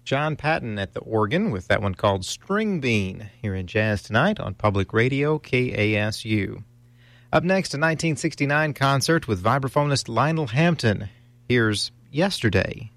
John Patton at the organ with that one called String Bean here in Jazz Tonight on Public Radio KASU. Up next, a 1969 concert with vibraphonist Lionel Hampton. Here's Yesterday.